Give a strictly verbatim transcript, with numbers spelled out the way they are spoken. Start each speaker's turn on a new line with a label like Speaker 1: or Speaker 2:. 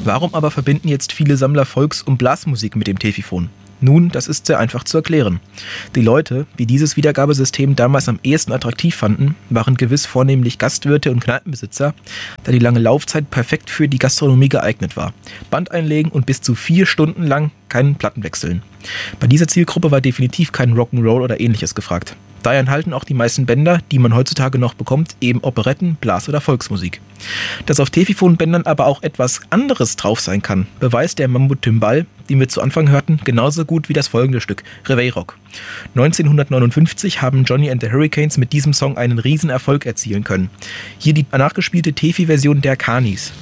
Speaker 1: Warum aber verbinden jetzt viele Sammler Volks- und Blasmusik mit dem Tefiphon? Nun, das ist sehr einfach zu erklären. Die Leute, die dieses Wiedergabesystem damals am ehesten attraktiv fanden, waren gewiss vornehmlich Gastwirte und Kneipenbesitzer, da die lange Laufzeit perfekt für die Gastronomie geeignet war. Band einlegen und bis zu vier Stunden lang keinen Platten wechseln. Bei dieser Zielgruppe war definitiv kein Rock'n'Roll oder ähnliches gefragt. Daher enthalten auch die meisten Bänder, die man heutzutage noch bekommt, eben Operetten, Blas- oder Volksmusik. Dass auf Tefiphon-Bändern aber auch etwas anderes drauf sein kann, beweist der Mambo-Timbal, den wir zu Anfang hörten, genauso gut wie das folgende Stück, Reveille Rock. neunzehnhundertneunundfünfzig haben Johnny and the Hurricanes mit diesem Song einen Riesenerfolg erzielen können. Hier die nachgespielte Tefi-Version der Carnies.